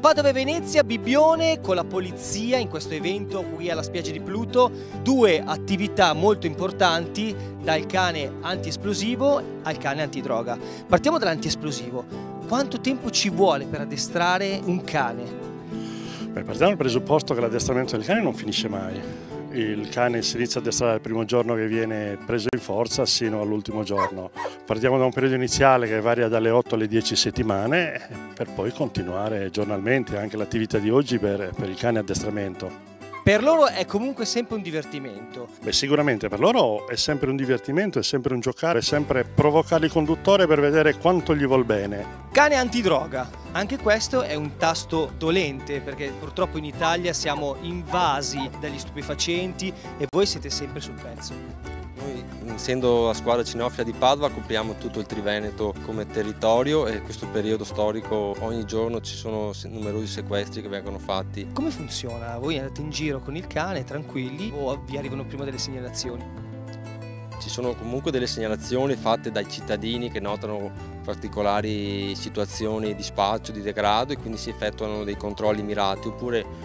Padova e Venezia, Bibbione con la polizia in questo evento qui alla spiaggia di Pluto. Due attività molto importanti, dal cane antiesplosivo al cane antidroga. Partiamo dall'antiesplosivo. Quanto tempo ci vuole per addestrare un cane? Partiamo dal presupposto che l'addestramento del cane non finisce mai. Il cane si inizia a addestrare il primo giorno che viene preso in forza sino all'ultimo giorno. Partiamo da un periodo iniziale che varia dalle 8 alle 10 settimane per poi continuare giornalmente anche l'attività di oggi per il cane addestramento. Per loro è comunque sempre un divertimento. Sicuramente per loro è sempre un divertimento, è sempre un giocare, è sempre provocare il conduttore per vedere quanto gli vuol bene. Cane antidroga, anche questo è un tasto dolente perché purtroppo in Italia siamo invasi dagli stupefacenti e voi siete sempre sul pezzo. Noi, essendo la squadra cinofila di Padova, copriamo tutto il Triveneto come territorio e in questo periodo storico ogni giorno ci sono numerosi sequestri che vengono fatti. Come funziona? Voi andate in giro con il cane tranquilli o vi arrivano prima delle segnalazioni? Ci sono comunque delle segnalazioni fatte dai cittadini che notano particolari situazioni di spaccio, di degrado e quindi si effettuano dei controlli mirati, oppure